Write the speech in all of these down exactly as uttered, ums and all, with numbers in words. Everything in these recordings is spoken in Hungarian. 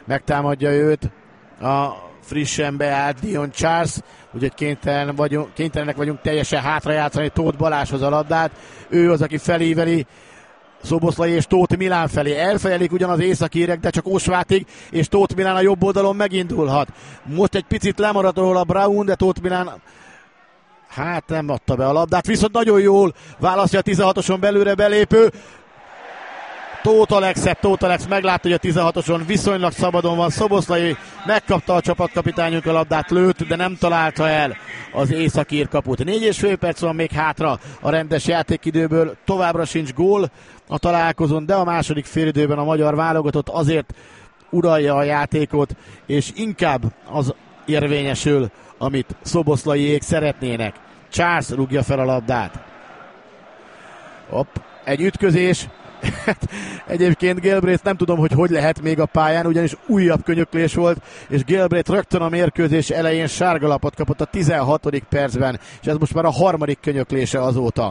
megtámadja őt a frissen beállt Dion Charles, úgyhogy kénytelen vagyunk, kénytelenek vagyunk teljesen hátrajátszani Tóth Balázshoz a labdát. Ő az, aki felíveli Szoboszlai és Tóth Milán felé. Elfejelik ugyan az északírek, de csak Osvátig, és Tóth Milán a jobb oldalon megindulhat. Most egy picit lemaradt róla Brown, de Tóth Milán hát nem adta be a labdát, viszont nagyon jól választja a tizenhatoson belőle belépő Tóth Alexet. Tóth Alex meglátta, hogy a tizenhatoson viszonylag szabadon van. Szoboszlai megkapta a csapatkapitányunk a labdát, lőtt, de nem találta el az északír kaput. Négy és fél perc van még hátra a rendes játékidőből. Továbbra sincs gól a találkozón, de a második félidőben a magyar válogatott azért uralja a játékot, és inkább az érvényesül, amit Szoboszlaiék szeretnének. Charles rúgja fel a labdát. Hopp, egy ütközés. Egyébként Galbraith nem tudom, hogy hogy lehet még a pályán, ugyanis újabb könyöklés volt, és Galbraith rögtön a mérkőzés elején sárgalapot kapott a tizenhatodik percben, és ez most már a harmadik könyöklése azóta.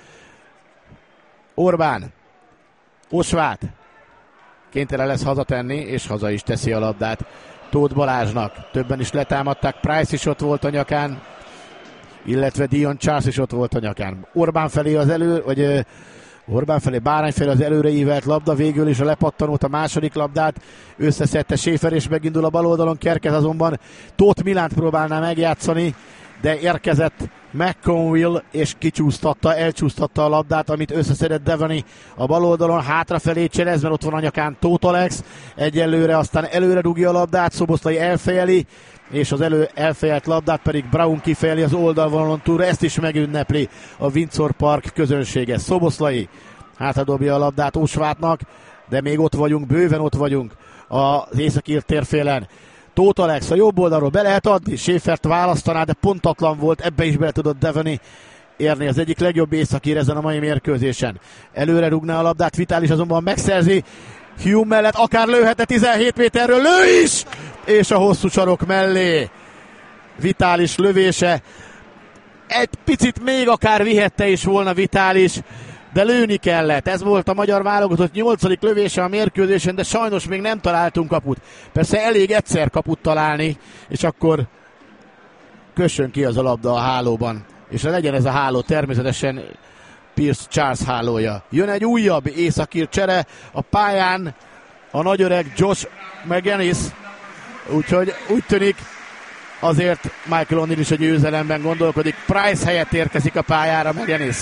Orbán, Osvát kénytelen lesz hazatenni, és haza is teszi a labdát Tóth Balázsnak. Többen is letámadták, Price is ott volt a nyakán, illetve Dion Charles is ott volt a nyakán. Orbán felé az elő, vagy Orbán felé, Bárány felé az előre ívelt labda, végül is a lepattanót, a második labdát összeszedte Schäfer, és megindul a bal oldalon. Kerkez azonban Tóth Milánt próbálná megjátszani, de érkezett McConville, és kicsúsztatta, elcsúsztatta a labdát, amit összeszedett Devaney a bal oldalon. Hátrafelé cselez, mert ott van a nyakán Tóth Alex, egyelőre aztán előre dugja a labdát, Szoboszlai elfejeli, és az elő elfejelt labdát pedig Brown kifejeli az oldalvonalon túlra. Ezt is megünnepli a Windsor Park közönsége. Szoboszlai hátradobja a labdát Osvátnak, de még ott vagyunk, bőven ott vagyunk az északír térfélen. Tóth Alex a jobb oldalról be lehet adni, Schäfert választaná, de pontatlan volt, ebbe is bele tudott Devaney érni, az egyik legjobb északír ezen a mai mérkőzésen. Előre rúgná a labdát, Vitális azonban megszerzi, Hume mellett akár lőhetne tizenhét méterről, lő is! És a hosszú sarok mellé Vitális lövése. Egy picit még akár vihette is volna Vitális, de lőni kellett. Ez volt a magyar válogatott nyolcadik lövése a mérkőzésen, de sajnos még nem találtunk kaput. Persze elég egyszer kaput találni, és akkor kössön ki az a labda a hálóban. És legyen ez a háló természetesen Pierce Charles hálója. Jön egy újabb északír csere a pályán, a nagyöreg Josh McGuinness, úgyhogy úgy tűnik azért Michael O'Neill is a győzelemben gondolkodik. Price helyett érkezik a pályára McGuinness.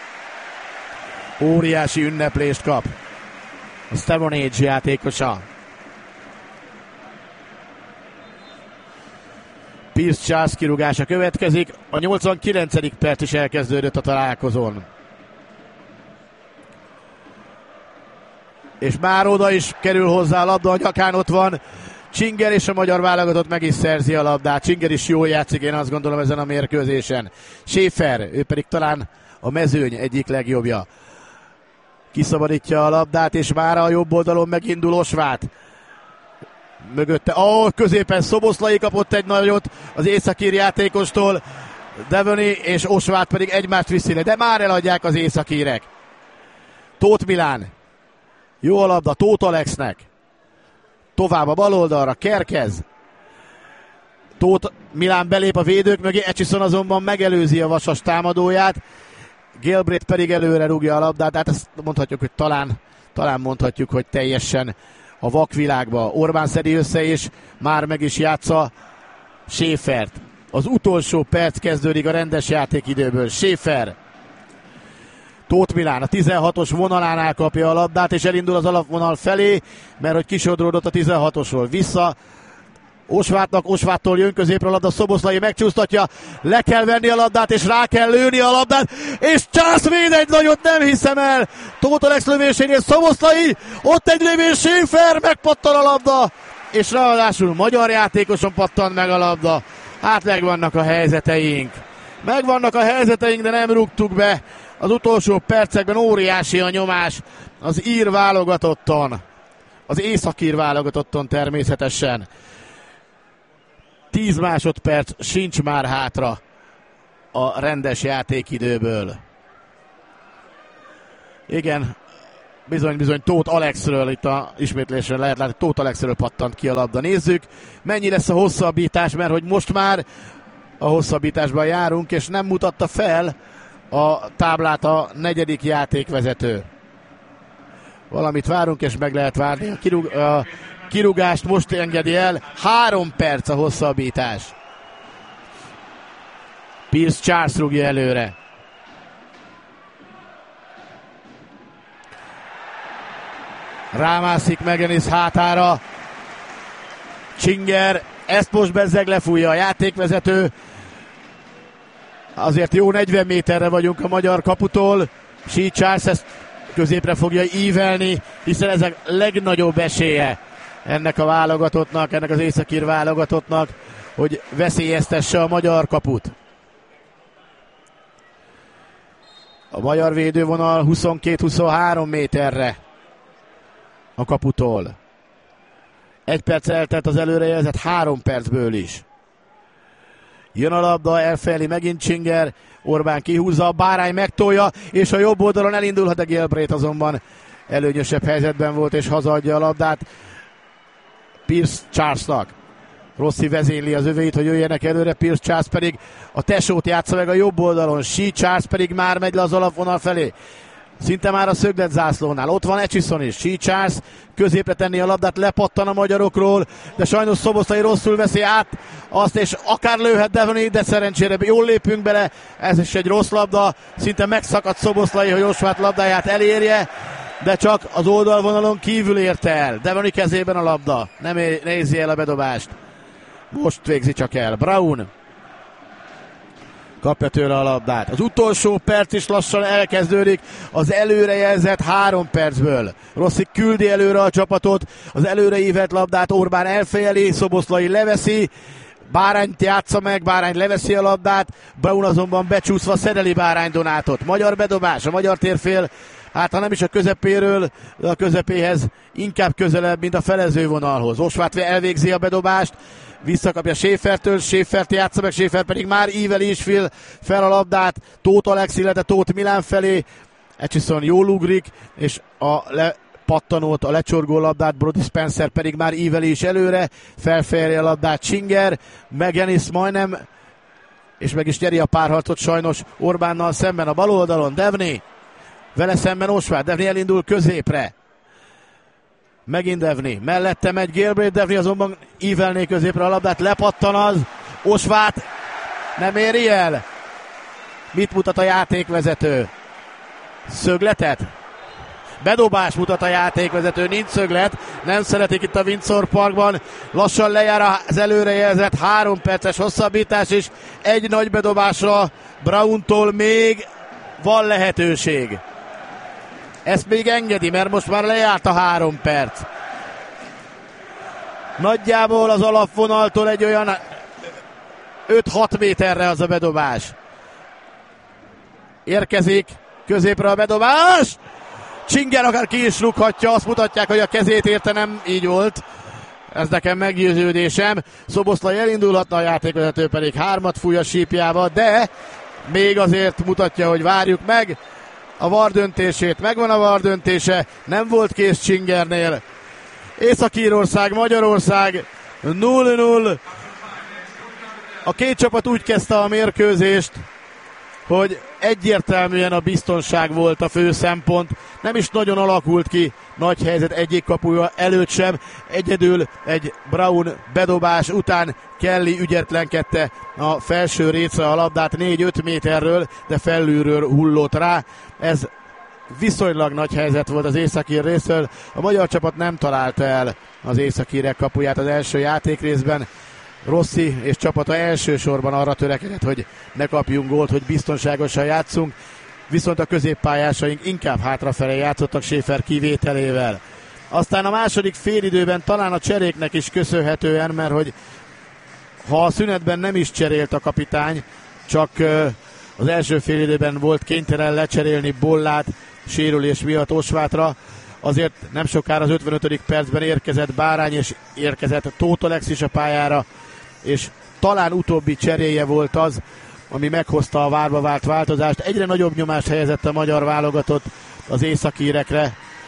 Óriási ünneplést kap a Stevenage játékosa. Pierce Charles kirúgása következik. A nyolcvankilencedik perc is elkezdődött a találkozón. És már oda is kerül hozzá a labda, a nyakán ott van Csinger, és a magyar válogatott meg is szerzi a labdát. Csinger is jól játszik, én azt gondolom, ezen a mérkőzésen. Schäfer, ő pedig talán a mezőny egyik legjobbja. Kiszabadítja a labdát, és már a jobb oldalon megindul Osvát. Mögötte, ó, oh, középen Szoboszlai kapott egy nagyot az északír játékostól. Devaney és Osvát pedig egymást viszi le, de már eladják az északírek. Tóth Milán. Jó a labda Tóth Alexnek. Tovább a bal oldalra, Kerkez. Tóth Milán belép a védők mögé, Etchison azonban megelőzi a Vasas támadóját. Galbraith pedig előre rúgja a labdát, tehát ezt mondhatjuk, hogy talán, talán mondhatjuk, hogy teljesen a vakvilágba. Orbán szedi össze, és már meg is játsza Schäfert. Az utolsó perc kezdődik a rendes játékidőből. Schäfer. Tóth Milán a tizenhatos vonalánál kapja a labdát, és elindul az alapvonal felé, mert hogy kisodródott a tizenhatosról. Vissza Osvátnak, Osváttól jön középre a labda, Szoboszlai megcsúsztatja, le kell venni a labdát, és rá kell lőni a labdát, és Charles véd egy nagyot, nem hiszem el! Tóth Alex lövésénél Szoboszlai, ott egy lövés, Schäfer, megpattan a labda, és ráadásul magyar játékoson pattan meg a labda. Hát megvannak a helyzeteink. Megvannak a helyzeteink, de nem rúgtuk be. Az utolsó percekben óriási a nyomás az ír válogatotton. Az északír válogatotton természetesen. tíz másodperc sincs már hátra a rendes játékidőből. Igen, Bizony-bizony Tóth Alexről, itt a ismétlésre lehet látni, Tóth Alexről pattant ki a labda. Nézzük, mennyi lesz a hosszabbítás, mert hogy most már a hosszabbításban járunk, és nem mutatta fel a táblát a negyedik játékvezető. Valamit várunk, és meg lehet várni. A, kirug, a kirugást most engedi el. Három perc a hosszabbítás. Pierce Charles rúgja előre. Rámászik McGuinness hátára. Csinger, ezt most bezzeg lefújja a játékvezető. Azért jó negyven méterre vagyunk a magyar kaputól. Shea Charles ezt középre fogja ívelni, hiszen ez a legnagyobb esélye ennek a válogatottnak, ennek az északír válogatottnak, hogy veszélyeztesse a magyar kaput. A magyar védővonal huszonkét-huszonhárom méterre a kaputól. Egy perc eltelt az előrejelzett három percből is. Jön a labda, elfejeli megint Csinger, Orbán kihúzza, a Bárány megtolja, és a jobb oldalon elindulhat, de Gilbreth azonban előnyösebb helyzetben volt, és hazaadja a labdát Pierce Charlesnak. Rossi vezényli az övéit, hogy jöjjenek előre, Pierce Charles pedig a tesót játsza meg a jobb oldalon, Shea Charles pedig már megy le az alapvonal felé. Szinte már a szöglet zászlónál. Ott van Etchison is. Shea Charles középre tenni a labdát, lepattan a magyarokról, de sajnos Szoboszlai rosszul veszi át azt, és akár lőhet Devaney, de szerencsére jól lépünk bele. Ez is egy rossz labda. Szinte megszakadt Szoboszlai, hogy Osvát labdáját elérje, de csak az oldalvonalon kívül érte el. Devaney kezében a labda. Nem nézi el a bedobást. Most végzi csak el. Brown kapja tőle a labdát. Az utolsó perc is lassan elkezdődik az előrejelzett három percből. Rossi küldi előre a csapatot, az előreívett labdát Orbán elfejeli, Szoboszlai leveszi, Bárányt játsza meg, Bárány leveszi a labdát, Brown azonban becsúszva szedeli Bárány Donátot. Magyar bedobás, a magyar térfél, hát ha nem is a közepéről, de a közepéhez inkább közelebb, mint a felezővonalhoz. Osvát elvégzi a bedobást, visszakapja Schäfertől, Schäfert játsza meg, Schäfer pedig már íveli is fel, fel a labdát, Tóth Alex, illetve Tóth Milán felé, Etchison jól ugrik, és a lepattanót, a lecsorgó labdát Brody Spencer pedig már íveli is előre, felfejeli a labdát Csinger, McGuinness majdnem, és meg is nyeri a párharcot sajnos Orbánnal szemben a bal oldalon, Devaney, vele szemben Osvát, Devaney elindul középre, megint Devaney, mellette megy Gilbreth, Devaney azonban ívelné középre a labdát, lepattan az, Osvát nem éri el. Mit mutat a játékvezető? Szögletet? Bedobás mutat a játékvezető, nincs szöglet, nem szeretik itt a Windsor Parkban, lassan lejár az előrejelzett három perces hosszabbítás is, egy nagy bedobásra Browntól még van lehetőség. Ezt még engedi, mert most már lejárt a három perc. Nagyjából az alapvonaltól egy olyan öt-hat méterre az a bedobás. Érkezik középre a bedobás. Csinger akár ki is rúghatja, azt mutatják, hogy a kezét érte, nem így volt. Ez nekem meggyőződésem. Szoboszlai elindulhatna, a játékvezető pedig hármat fúj a sípjába, de még azért mutatja, hogy várjuk meg a VAR döntését. Megvan a VAR döntése, nem volt kész Csingernél. Észak-Írország, Magyarország null null. A két csapat úgy kezdte a mérkőzést, hogy egyértelműen a biztonság volt a fő szempont. Nem is nagyon alakult ki nagy helyzet egyik kapuja előtt sem. Egyedül egy Brown bedobás után Kelly ügyetlenkedte a felső récre a labdát négy-öt méterről, de felülről hullott rá. Ez viszonylag nagy helyzet volt az északír részről. A magyar csapat nem találta el az északírek kapuját az első játékrészben. Rossi és csapata elsősorban arra törekedett, hogy ne kapjunk gólt, hogy biztonságosan játszunk, viszont a középpályásaink inkább hátrafelé játszottak Schäfer kivételével. Aztán a második félidőben talán a cseréknek is köszönhetően, mert hogy ha a szünetben nem is cserélt a kapitány, csak az első félidőben volt kénytelen lecserélni Bollát sérülés miatt Osvátra, azért nem sokára az ötvenötödik percben érkezett Bárány, és érkezett Tóth Alex is a pályára, és talán utóbbi cseréje volt az, ami meghozta a várva várt változást. Egyre nagyobb nyomást helyezett a magyar válogatott az északírekre,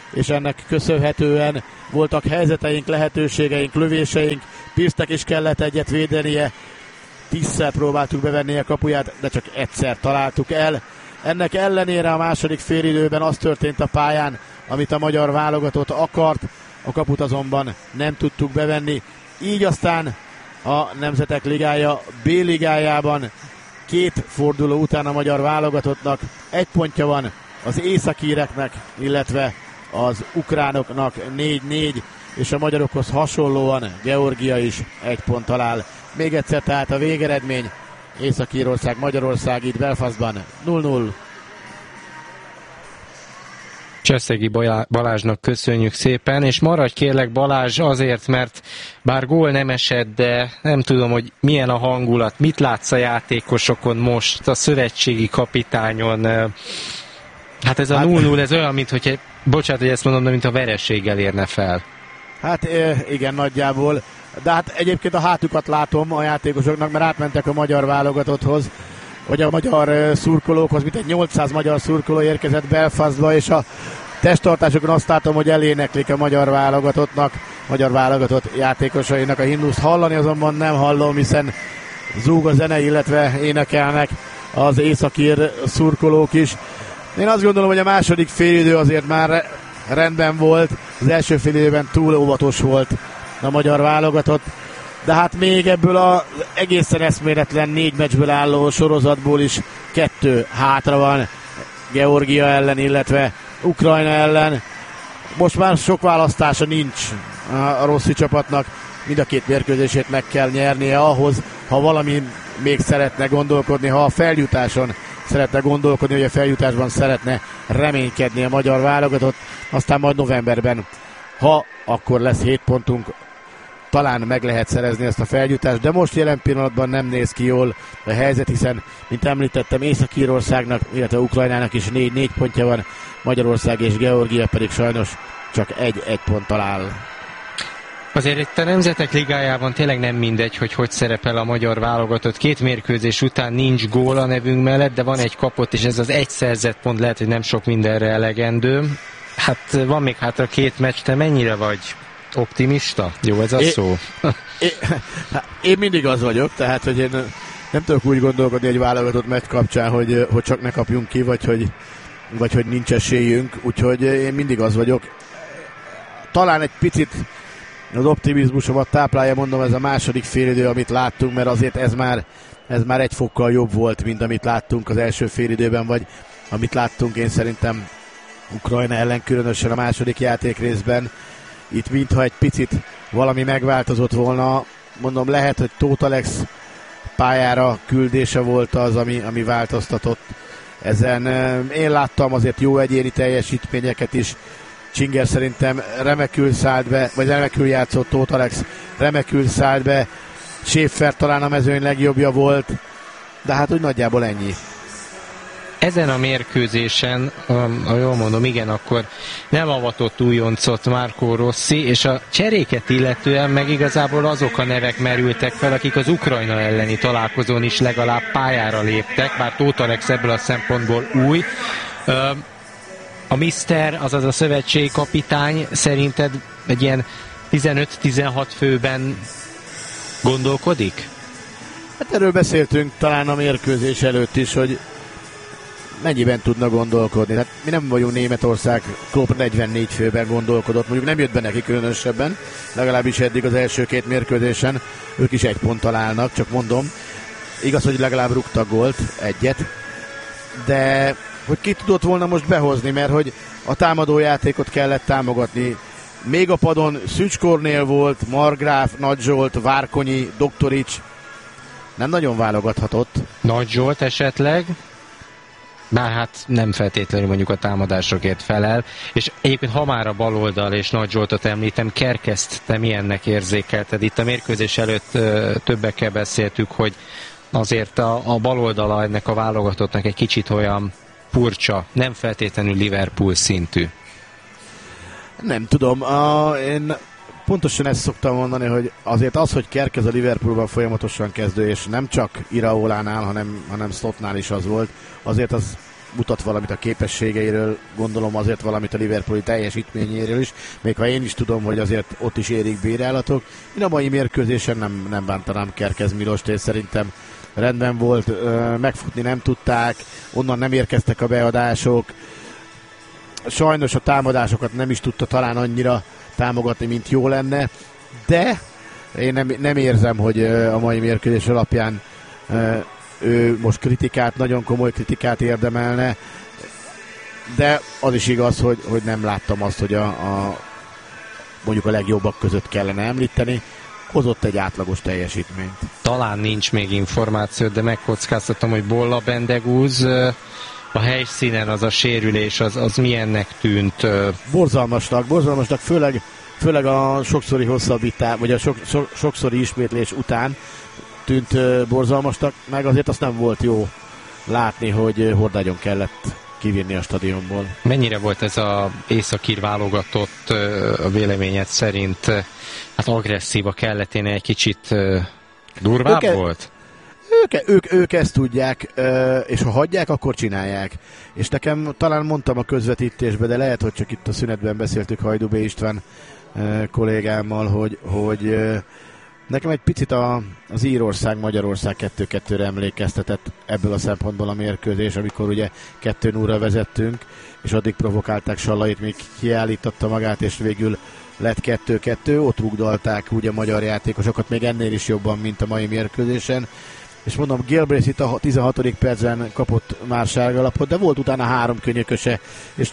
és ennek köszönhetően voltak helyzeteink, lehetőségeink, lövéseink. Pirsnek is kellett egyet védenie, tízszer próbáltuk bevenni a kapuját, de csak egyszer találtuk el. Ennek ellenére a második félidőben az történt a pályán, amit a magyar válogatott akart, a kaput azonban nem tudtuk bevenni. Így aztán a Nemzetek Ligája B ligájában két forduló után a magyar válogatottnak egy pontja van, az északíreknek, illetve az ukránoknak négy négy, és a magyarokhoz hasonlóan Georgia is egy ponttal áll. Még egyszer tehát a végeredmény: Észak-Írország, Magyarország itt Belfastban nulla nulla. Cseszegi Balázsnak köszönjük szépen, és maradj kérlek Balázs azért, mert bár gól nem esett, de nem tudom, hogy milyen a hangulat, mit látsz a játékosokon most, a szövetségi kapitányon. Hát ez a hát, nulla nulla, ez olyan, mint hogy, bocsánat, hogy ezt mondom, de mint a vereséggel érne fel. Hát igen, nagyjából. De hát egyébként a hátukat látom a játékosoknak, mert átmentek a magyar válogatotthoz, vagy a magyar szurkolókhoz, mint egy nyolcszáz magyar szurkoló érkezett Belfastba, és a testtartásokon azt látom, hogy eléneklik a magyar válogatottnak, magyar válogatott játékosainak a himnuszt. Hallani azonban nem hallom, hiszen zúg a zene, illetve énekelnek az északír szurkolók is. Én azt gondolom, hogy a második félidő azért már rendben volt, az első félidőben túl óvatos volt a magyar válogatott, de hát még ebből az egészen eszméletlen négy meccsből álló sorozatból is kettő hátra van Georgia ellen, illetve Ukrajna ellen. Most már sok választása nincs a Rossi csapatnak, mind a két mérkőzését meg kell nyernie ahhoz, ha valami még szeretne gondolkodni, ha a feljutáson szeretne gondolkodni, hogy a feljutásban szeretne reménykedni a magyar válogatott, aztán majd novemberben, ha akkor lesz hét pontunk, talán meg lehet szerezni ezt a feljutást, de most jelen pillanatban nem néz ki jól a helyzet, hiszen, mint említettem, Észak-Írországnak, illetve Ukrajnának is négy négy pontja van, Magyarország és Georgia pedig sajnos csak egy-egy ponttal áll. Azért itt a Nemzetek Ligájában tényleg nem mindegy, hogy hogy szerepel a magyar válogatott. Két mérkőzés után nincs gól a nevünk mellett, de van egy kapott, és ez az egy szerzett pont lehet, hogy nem sok mindenre elegendő. Hát van még hátra két meccs, te mennyire vagy optimista? Jó ez a é, szó? é, én mindig az vagyok, tehát hogy én nem tudok úgy gondolkodni egy válogatott meccs kapcsán, hogy, hogy csak ne kapjunk ki, vagy hogy, vagy hogy nincs esélyünk, úgyhogy én mindig az vagyok. Talán egy picit az optimizmusomat táplálja, mondom, ez a második félidő, amit láttunk, mert azért ez már, ez már egy fokkal jobb volt, mint amit láttunk az első félidőben, vagy amit láttunk én szerintem Ukrajna ellen, különösen a második játékrészben. Itt mintha egy picit valami megváltozott volna, mondom, lehet, hogy Tóth Alex pályára küldése volt az, ami, ami változtatott ezen. Én láttam azért jó egyéni teljesítményeket is, Csinger szerintem remekül szállt be, vagy remekül játszott, Tóth Alex remekül szállt be, Schäfer talán a mezőny legjobbja volt, de hát úgy nagyjából ennyi. Ezen a mérkőzésen, ha jól mondom, igen, akkor nem avatott újoncot Marco Rossi, és a cseréket illetően meg igazából azok a nevek merültek fel, akik az Ukrajna elleni találkozón is legalább pályára léptek, bár Tóth Alex ebből a szempontból új. A miszter, azaz a szövetségi kapitány szerinted egy ilyen tizenöt-tizenhat főben gondolkodik? Hát erről beszéltünk talán a mérkőzés előtt is, hogy mennyiben tudna gondolkodni. Hát mi nem vagyunk Németország, Klopp negyvennégy főben gondolkodott, mondjuk nem jött be neki különösebben, legalábbis eddig az első két mérkőzésen, ők is egy ponttal állnak, csak mondom, igaz, hogy legalább rúgtak gólt, egyet, de hogy ki tudott volna most behozni, mert hogy a támadójátékot kellett támogatni. Még a padon Szücs Kornél volt, Margráf, Nagy Zsolt, Várkonyi, Doktorics, nem nagyon válogathatott. Nagy Zsolt esetleg? Bár hát nem feltétlenül mondjuk a támadásokért felel, és egyébként ha már a baloldal és Nagy Zsoltot említem, Kerkeszt te milyennek érzékelted? Itt a mérkőzés előtt többekkel beszéltük, hogy azért a, a baloldala ennek a válogatottnak egy kicsit olyan furcsa, nem feltétlenül Liverpool szintű. Nem tudom, a, én pontosan ezt szoktam mondani, hogy azért az, hogy Kerkez a Liverpoolban folyamatosan kezdő, és nem csak Iraolánál, hanem, hanem Slottnál is az volt, azért az mutat valamit a képességeiről, gondolom azért valamit a liverpooli teljesítményéről is, még ha én is tudom, hogy azért ott is érik bírálatok. Én a mai mérkőzésen nem, nem bántanám Kerkez Milost, és szerintem rendben volt, megfutni nem tudták, onnan nem érkeztek a beadások, sajnos a támadásokat nem is tudta talán annyira támogatni, mint jó lenne, de én nem, nem érzem, hogy a mai mérkőzés alapján ő most kritikát, nagyon komoly kritikát érdemelne, de az is igaz, hogy, hogy nem láttam azt, hogy a, a mondjuk a legjobbak között kellene említeni, hozott egy átlagos teljesítményt. Talán nincs még információ, de megkockáztatom, hogy Bolla Bendegúz a helyszínen az a sérülés, az, az milyennek tűnt? Borzalmasnak, borzalmasnak, főleg, főleg a sokszori hosszabbítás, vagy a sok, so, sokszori ismétlés után tűnt borzalmasnak, meg azért azt nem volt jó látni, hogy hordágyon kellett kivinni a stadionból. Mennyire volt ez az északír válogatott a véleményed szerint? Hát agresszív a kelleténél egy kicsit durvább őke, volt? Ők, ők, ők ezt tudják, és ha hagyják, akkor csinálják. És nekem talán mondtam a közvetítésben, de lehet, hogy csak itt a szünetben beszéltük Hajdú B. István kollégámmal, hogy, hogy nekem egy picit a, az Írország-Magyarország kettő kettőre emlékeztetett ebből a szempontból a mérkőzés, amikor ugye kettő nullra vezettünk, és addig provokálták Sallait, még kiállította magát, és végül lett kettő kettő, ott rugdalták ugye a magyar játékosokat, még ennél is jobban, mint a mai mérkőzésen. És mondom, Gilbraith itt a tizenhatodik percben kapott már sárgalapot, de volt utána három könyököse, és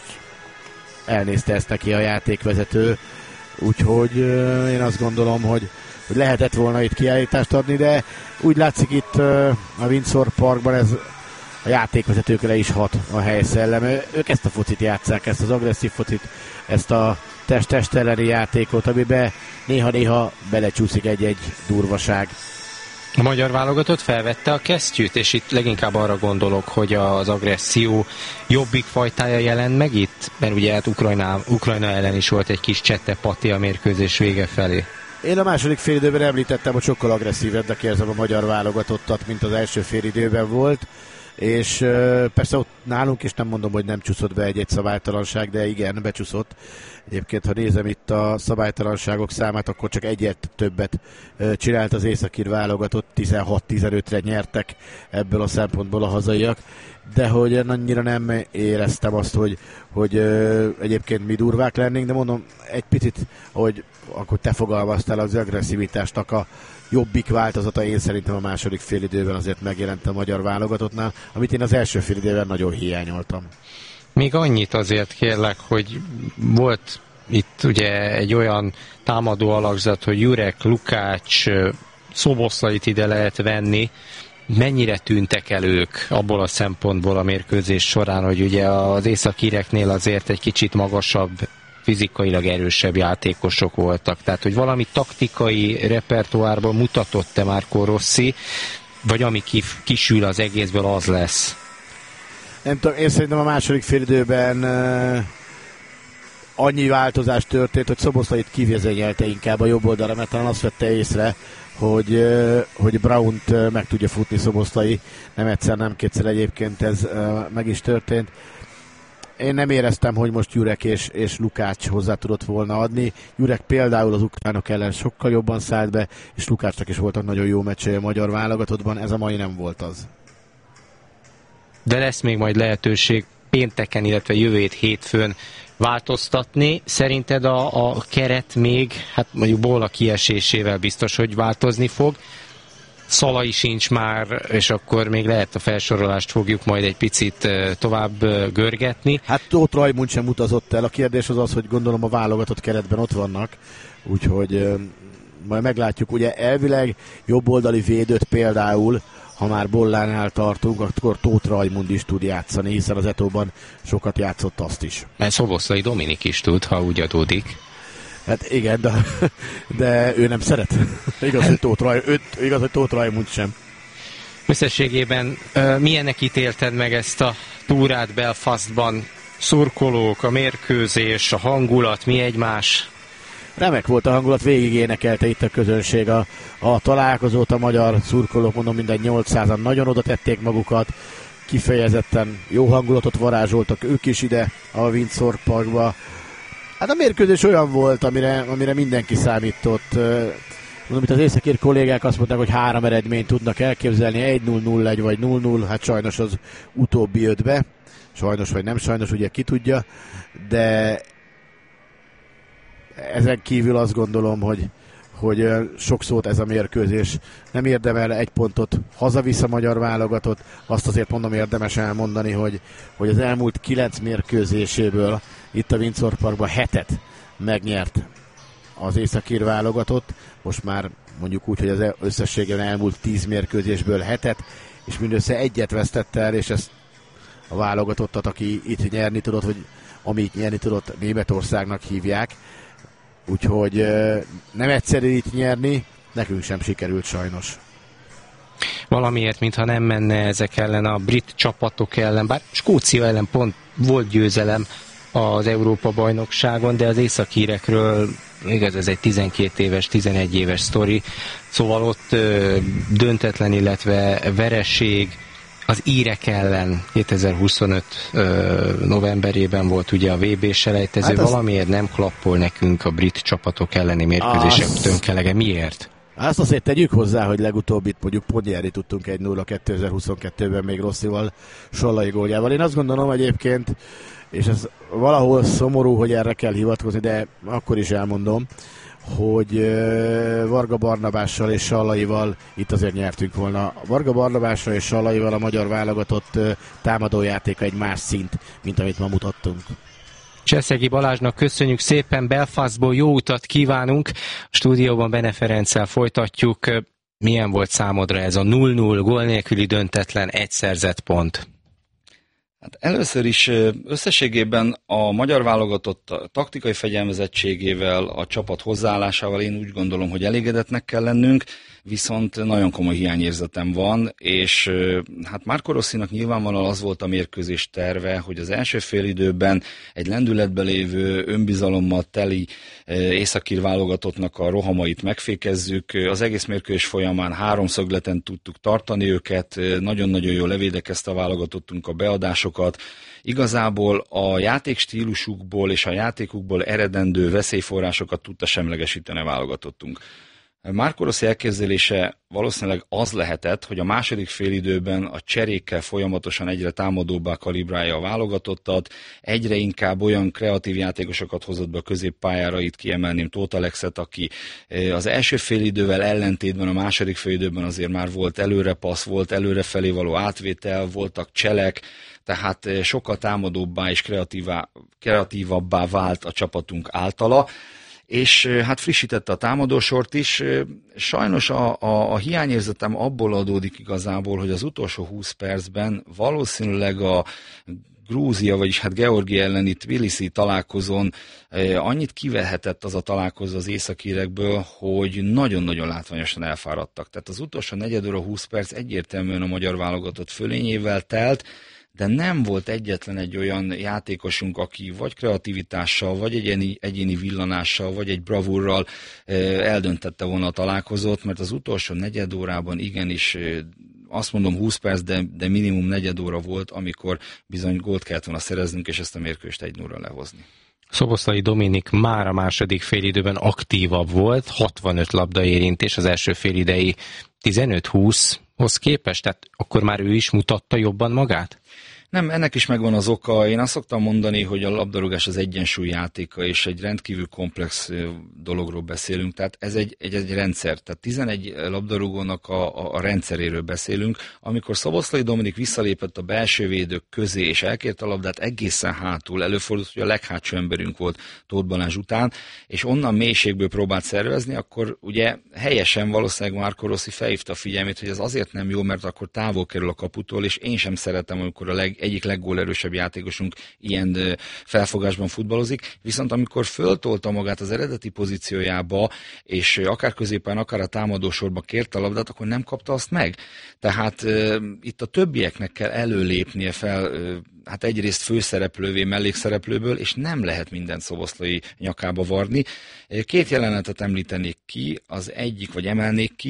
elnézte ezt neki a játékvezető. Úgyhogy euh, én azt gondolom, hogy, hogy lehetett volna itt kiállítást adni, de úgy látszik itt euh, a Windsor Parkban ez a játékvezetőkre is hat a helyszellem. Ők ezt a focit játsszák, ezt az agresszív focit, ezt a test-test elleni játékot, amiben néha-néha belecsúszik egy-egy durvaság. A magyar válogatott felvette a kesztyűt, és itt leginkább arra gondolok, hogy az agresszió jobbik fajtája jelent meg itt, mert ugye hát Ukrajna, Ukrajna ellen is volt egy kis csettepati a mérkőzés vége felé. Én a második félidőben említettem, hogy sokkal agresszívebbnek érzem a magyar válogatottat, mint az első félidőben volt, és persze ott nálunk is nem mondom, hogy nem csúszott be egy-egy szabálytalanság, de igen, becsúszott. Egyébként, ha nézem itt a szabálytalanságok számát, akkor csak egyet többet csinált az északír válogatott, tizenhat tizenötre nyertek ebből a szempontból a hazaiak, de hogy annyira nem éreztem azt, hogy, hogy egyébként mi durvák lennénk, de mondom, egy picit, ahogy akkor te fogalmaztál, az agresszivitásnak a jobbik változata én szerintem a második félidőben azért megjelent a magyar válogatottnál, amit én az első félidőben nagyon hiányoltam. Még annyit azért kérlek, hogy volt itt ugye egy olyan támadó alakzat, hogy Jurek, Lukács, Szoboszlait ide lehet venni. Mennyire tűntek el ők abból a szempontból a mérkőzés során, hogy ugye az északíreknél azért egy kicsit magasabb, fizikailag erősebb játékosok voltak. Tehát, hogy valami taktikai repertoárban mutatott-e Marco Rossi, vagy ami kisül az egészből, az lesz? Nem tudom, én szerintem a második félidőben uh, annyi változás történt, hogy Szoboszlait kivezényelte inkább a jobb oldalra, mert talán azt vette észre, hogy, uh, hogy Braunt uh, meg tudja futni Szoboszlai. Nem egyszer, nem kétszer egyébként ez uh, meg is történt. Én nem éreztem, hogy most Jurek és, és Lukács hozzá tudott volna adni. Jurek például az ukránok ellen sokkal jobban szállt be, és Lukácsnak is voltak nagyon jó meccsei a magyar válogatottban, ez a mai nem volt az. De lesz még majd lehetőség pénteken, illetve jövő hét hétfőn változtatni. Szerinted a, a keret még, hát mondjuk Bolla kiesésével biztos, hogy változni fog. Szalai sincs már, és akkor még lehet a felsorolást fogjuk majd egy picit tovább görgetni. Hát Tóth Rajmund sem utazott el. A kérdés az az, hogy gondolom a válogatott keretben ott vannak, úgyhogy majd meglátjuk. Ugye elvileg jobboldali védőt például, ha már Bollánál tartunk, akkor Tóth Rajmund is tud játszani, hiszen az Etóban sokat játszott azt is. Mert Szoboszlai Dominik is tud, ha úgy adódik. Hát igen, de, de ő nem szeret. Igaz, hogy Tóth Rajmund, igaz, hogy Tóth Rajmund sem. Összességében uh, milyennek ítélted meg ezt a túrát Belfastban? Szurkolók, a mérkőzés, a hangulat, mi egymás? Remek volt a hangulat, végig énekelte itt a közönség a, a találkozót, a magyar szurkolók, mondom, minden nyolcszázan nagyon oda tették magukat. kifejezetten jó hangulatot varázsoltak ők is ide a Windsor Parkba. Hát a mérkőzés olyan volt, amire, amire mindenki számított. Mondom, itt az északír kollégák azt mondták, hogy három eredményt tudnak elképzelni, egy null null egy vagy null null, hát sajnos az utóbbi jött be. Sajnos vagy nem sajnos, ugye ki tudja, de ezen kívül azt gondolom, hogy, hogy sok szót ez a mérkőzés. Nem érdemel egy pontot haza-vissza magyar válogatott, azt azért mondom érdemes elmondani, hogy, hogy az elmúlt kilenc mérkőzéséből itt a Windsor Parkban hetet megnyert az északír válogatott, most már mondjuk úgy, hogy az összességében elmúlt tíz mérkőzésből hetet, és mindössze egyet vesztette el, és ezt a válogatottat, aki itt nyerni tudott, vagy amit nyerni tudott, Németországnak hívják. Úgyhogy nem egyszerű itt nyerni, nekünk sem sikerült sajnos. Valamiért, mintha nem menne ezek ellen a brit csapatok ellen, bár Skócia ellen pont volt győzelem az Európa-bajnokságon, de az északírekről igaz, ez egy tizenkét éves, tizenegy éves sztori, szóval ott ö, döntetlen, illetve vereség az írek ellen kétezer-huszonöt ö, novemberében volt ugye a vé bé-selejtező, hát valamiért nem klappol nekünk a brit csapatok elleni mérkőzések azt... tönkelege. Miért? Azt azért tegyük hozzá, hogy legutóbb itt mondjuk pont nyerni tudtunk egy nulla kétezer-huszonkettőben még Rosszival, Sallai góljával. Én azt gondolom egyébként, és ez valahol szomorú, hogy erre kell hivatkozni, de akkor is elmondom, hogy Varga Barnabással és Sallaival itt azért nyertünk volna. Varga Barnabással és Sallaival a magyar válogatott támadójátéka egy más szint, mint amit ma mutattunk. Cseszegi Balázsnak köszönjük szépen, Belfastból jó utat kívánunk. A stúdióban Bene Ferenccel folytatjuk. Milyen volt számodra ez a null null gól nélküli döntetlen egy szerzett pont? Hát először is összességében a magyar válogatott a taktikai fegyelmezettségével, a csapat hozzáállásával én úgy gondolom, hogy elégedetnek kell lennünk, viszont nagyon komoly hiányérzetem van, és hát Marco Rossinak nyilvánvalóan az volt a mérkőzés terve, hogy az első félidőben egy lendületben lévő, önbizalommal teli északír válogatottnak a rohamait megfékezzük. Az egész mérkőzés folyamán három szögleten tudtuk tartani őket, nagyon-nagyon jól levédekezte a válogatottunk a beadásokat. Igazából a játékstílusukból és a játékukból eredendő veszélyforrásokat tudta semlegesíteni a válogatottunk. Marco Rossi elképzelése valószínűleg az lehetett, hogy a második félidőben a cserékkel folyamatosan egyre támadóbbá kalibrálja a válogatottat, egyre inkább olyan kreatív játékosokat hozott be a középpályára, itt kiemelném Tóth Alexet, aki az első félidővel ellentétben a második félidőben azért már volt előrepassz, volt előrefelé való átvétel, voltak cselek, tehát sokkal támadóbbá és kreatívabbá vált a csapatunk általa. És hát frissítette a támadósort is. Sajnos a, a, a hiányérzetem abból adódik igazából, hogy az utolsó húsz percben valószínűleg a Grúzia, vagyis hát Georgia elleni Tbilisi találkozón annyit kivehetett az a találkozó az északírekből, hogy nagyon-nagyon látványosan elfáradtak. Tehát az utolsó negyed óra húsz perc egyértelműen a magyar válogatott fölényével telt, de nem volt egyetlen egy olyan játékosunk, aki vagy kreativitással, vagy egyéni, egyéni villanással, vagy egy bravúrral eldöntette volna a találkozót, mert az utolsó negyed órában igenis, azt mondom húsz perc, de, de minimum negyed óra volt, amikor bizony gólt kellett volna szereznünk, és ezt a mérkőzést egy nullra lehozni. Szoboszlai Dominik már a második félidőben aktívabb volt, hatvanöt labdaérintés az első félidei tizenöt-húszhoz képest, tehát akkor már ő is mutatta jobban magát? Nem, ennek is megvan az oka. Én azt szoktam mondani, hogy a labdarúgás az egyensúly játéka, és egy rendkívül komplex dologról beszélünk, tehát ez egy, egy, egy rendszer. Tehát tizenegy labdarúgónak a, a, a rendszeréről beszélünk. Amikor Szoboszlai Dominik visszalépett a belső védők közé, és elkérte a labdát egészen hátul, előfordult, hogy a leghátsó emberünk volt Tóth Balázs után, és onnan mélységből próbált szervezni, akkor ugye helyesen valószínűleg Marco Rossi felhívta a figyelmét, hogy ez azért nem jó, mert akkor távol kerül a kaputól, és én sem szeretem, amikor a leg egyik leggólerősebb játékosunk ilyen felfogásban futballozik, viszont amikor föltolta magát az eredeti pozíciójába, és akár középen, akár a támadósorba kérte a labdát, akkor nem kapta azt meg. Tehát e, itt a többieknek kell előlépnie fel, e, hát egyrészt főszereplővé, mellékszereplőből, és nem lehet mindent Szoboszlai nyakába varni. Két jelenetet említenék ki, az egyik, vagy emelnék ki,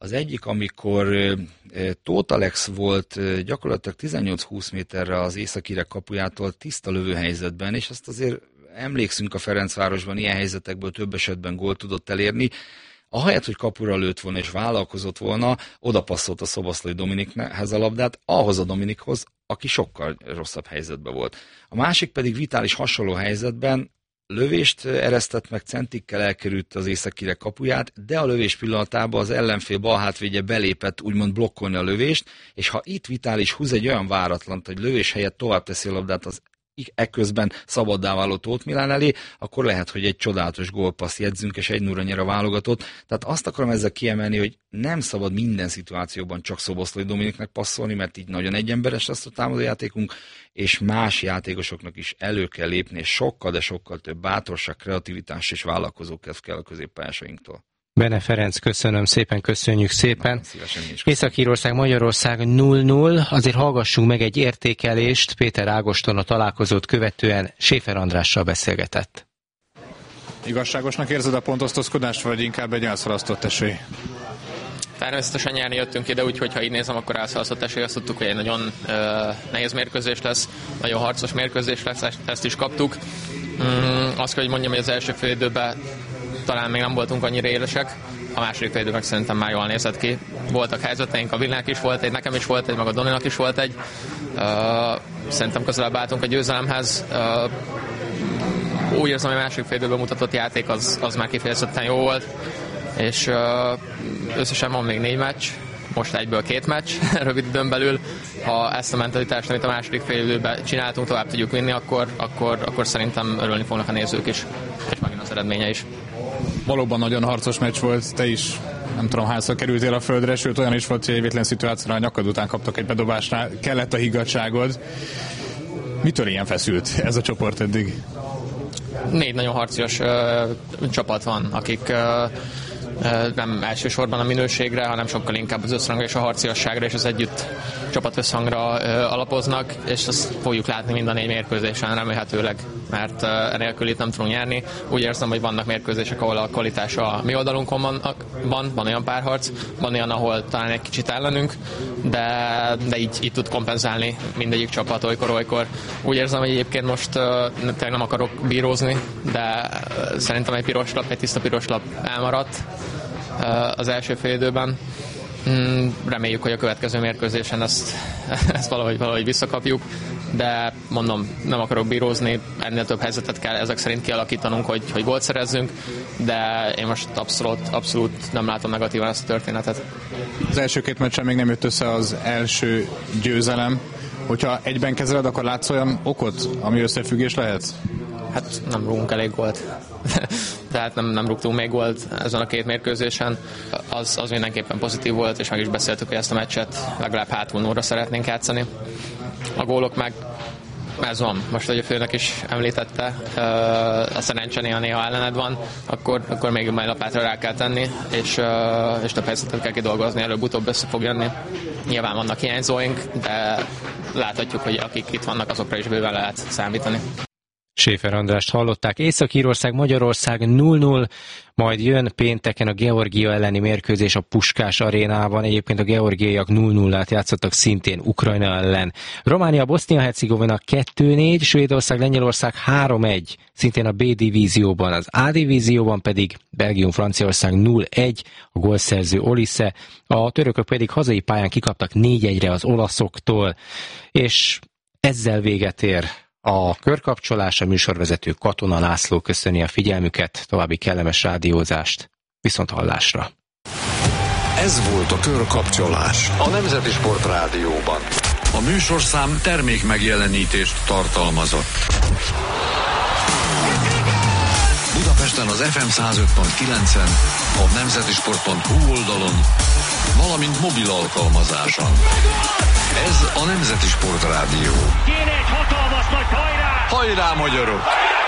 Az egyik, amikor Tóth Alex volt gyakorlatilag tizennyolc-húsz méterre az északírek kapujától tiszta lövőhelyzetben, és ezt azért emlékszünk a Ferencvárosban, ilyen helyzetekből több esetben gólt tudott elérni. Ahelyett, hogy kapura lőtt volna és vállalkozott volna, oda passzolt a Szoboszlai Dominikhez a labdát, ahhoz a Dominikhoz, aki sokkal rosszabb helyzetben volt. A másik pedig Vitális hasonló helyzetben lövést eresztett meg, centikkel elkerült az északírek kapuját, de a lövés pillanatában az ellenfél bal hátvédje belépett úgymond blokkolni a lövést, és ha itt Vitális húz egy olyan váratlant, hogy lövés helyett tovább teszi a labdát az ekközben szabaddá váló Tóth Milán elé, akkor lehet, hogy egy csodálatos gólpassz jegyzünk, és egy nulla nyer a válogatott. Tehát azt akarom ezzel kiemelni, hogy nem szabad minden szituációban csak Szoboszlai Dominiknek passzolni, mert így nagyon egyemberes lesz a támadójátékunk, és más játékosoknak is elő kell lépni, és sokkal, de sokkal több bátorság, kreativitás és vállalkozókedv kell a középpályásainktól. Bene Ferenc, köszönöm szépen, köszönjük szépen. Észak-Írország, Magyarország nulla nulla, azért hallgassunk meg egy értékelést. Péter Ágoston a találkozót követően Schäfer Andrással beszélgetett. Igazságosnak érzed a pontosztozkodást, vagy inkább egy elszalasztott esély? Természetesen nyerni jöttünk ide, úgyhogy ha így nézem, akkor elszalasztott esély. Azt tudtuk, hogy egy nagyon uh, nehéz mérkőzés lesz, nagyon harcos mérkőzés lesz, ezt is kaptuk. Mm, azt kell, hogy mondjam, hogy az első fél időben talán még nem voltunk annyira élesek, a második fél időben szerintem már jól nézett ki. Voltak helyzeteink, a Villának is volt egy, nekem is volt egy, meg a Doninak is volt egy. Uh, szerintem közelebb álltunk a győzelemhez. Uh, úgy érzem, hogy a második fél időben mutatott játék az, az már kifejezetten jó volt, és uh, összesen van még négy meccs, most egyből két meccs rövid időn belül. Ha ezt a mentalitást, amit a második fél időben csináltunk, tovább tudjuk vinni, akkor, akkor, akkor szerintem örülni fognak a nézők is, és megint az eredménye is. Valóban nagyon harcos meccs volt, te is nem tudom hányszor kerültél a földre, sőt olyan is volt, hogy egy vétlen szituációra a nyakad után kaptak egy bedobásnál, kellett a higgadtságod. Mitől ilyen feszült ez a csoport eddig? Négy nagyon harcios uh, csapat van, akik uh, uh, nem elsősorban a minőségre, hanem sokkal inkább az összhangra és a harciasságra és az együtt csapat összhangra uh, alapoznak, és azt fogjuk látni mind a négy mérkőzésen remélhetőleg, mert uh, enélkül itt nem tudunk nyerni. Úgy érzem, hogy vannak mérkőzések, ahol a kvalitás a mi oldalunkon van, van, van olyan párharc, van olyan, ahol talán egy kicsit ellenünk, de, de így, így tud kompenzálni mindegyik csapat olykor-olykor. Úgy érzem, hogy egyébként most uh, tényleg nem akarok bírózni, de uh, szerintem egy piros lap, egy tiszta piros lap elmaradt uh, az első fél időben. Mm, reméljük, hogy a következő mérkőzésen ezt, ezt valahogy, valahogy visszakapjuk, de mondom, nem akarok bírózni, ennél több helyzetet kell ezek szerint kialakítanunk, hogy, hogy gólt szerezzünk, de én most abszolút, abszolút nem látom negatívan ezt a történetet. Az első két meccsen még nem jött össze az első győzelem. Hogyha egyben kezeled, akkor látsz olyan okot, ami összefüggés lehet? Hát nem rúgunk elég gólt. Tehát nem, nem rúgtunk még gólt ezen a két mérkőzésen. Az, az mindenképpen pozitív volt, és meg is beszéltük, hogy ezt a meccset legalább hátulnóra szeretnénk játszani. A gólok meg ez van. Most, hogy a főnök is említette, a szerencse néha-néha ellened van, akkor, akkor még majd lapátra rá kell tenni, és, és több helyzetet kell kidolgozni, előbb-utóbb össze fog jönni. Nyilván vannak hiányzóink, de láthatjuk, hogy akik itt vannak, azokra is bőven lehet számítani. Schäfer Andrást hallották. Észak-Írország, Magyarország nulla nulla, majd jön pénteken a Georgia elleni mérkőzés a Puskás arénában. Egyébként a georgiaiak nulla nullát játszottak szintén Ukrajna ellen. Románia, Bosznia-Hercegovina kettő négy, Svédország, Lengyelország három egy, szintén a B divízióban. Az A divízióban pedig Belgium, Franciaország nulla egy, a gólszerző Olise, a törökök pedig hazai pályán kikaptak négy egyre az olaszoktól, és ezzel véget ér a körkapcsolás. A műsorvezető Katona László köszöni a figyelmüket, további kellemes rádiózást, viszont hallásra. Ez volt a Körkapcsolás a Nemzeti Sport Rádióban. A műsorszám termék megjelenítést tartalmazott. Budapesten az ef em száz öt pont kilencen, a nemzetisport pont hu oldalon, valamint mobil alkalmazáson. Ez a Nemzeti Sport Rádió. Kéne egy hatalmas nagy hajrá! Hajrá, magyarok!